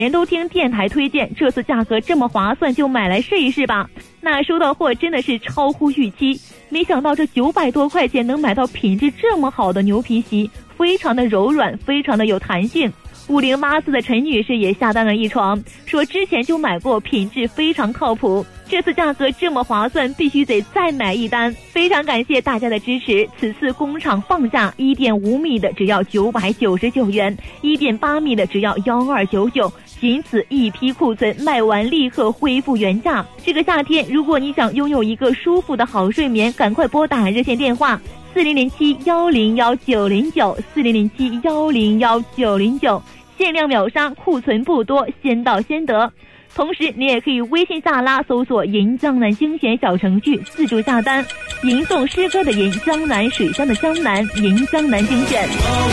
人都听电台推荐，这次价格这么划算，就买来试一试吧。那收到货真的是超乎预期，没想到这900多块钱能买到品质这么好的牛皮席，非常的柔软，非常的有弹性。5084的陈女士也下单了一床，说之前就买过，品质非常靠谱，这次价格这么划算，必须得再买一单。非常感谢大家的支持，此次工厂放价1.5米的只要999元，1.8米的只要1299，仅此一批库存，卖完立刻恢复原价。这个夏天，如果你想拥有一个舒服的好睡眠，赶快拨打热线电话4007-101-909，4007-101-909，限量秒杀，库存不多，先到先得。同时你也可以微信下拉搜索银江南精选小程序，自助下单。吟诵诗歌的吟，江南水乡的江南，银江南精选。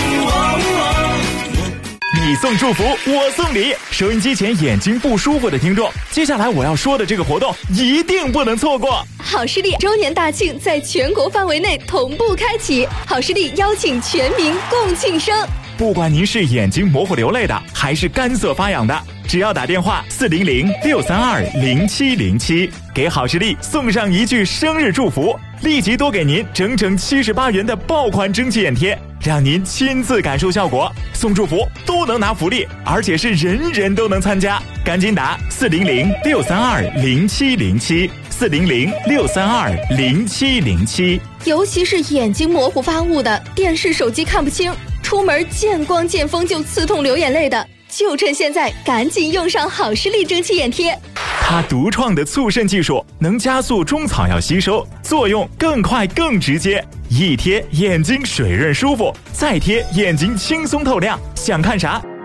你送祝福，我送礼。收音机前眼睛不舒服的听众，接下来我要说的这个活动一定不能错过。 好视力周年大庆在全国范围内同步开启，好视力邀请全民共庆生。 不管您是眼睛模糊流泪的，还是干涩发痒的，只要打电话400-632-0707，给好视力送上一句生日祝福，立即多给您整整78元的爆款蒸汽眼贴，让您亲自感受效果。送祝福都能拿福利，而且是人人都能参加。赶紧打400-632-0707，400-632-0707。 尤其是眼睛模糊发雾的，电视手机看不清，出门见光见风就刺痛流眼泪的，就趁现在赶紧用上好视力蒸汽眼贴。 它独创的促渗技术能加速中草药吸收，作用更快更直接，一贴眼睛水润舒服，再贴眼睛轻松透亮，想看啥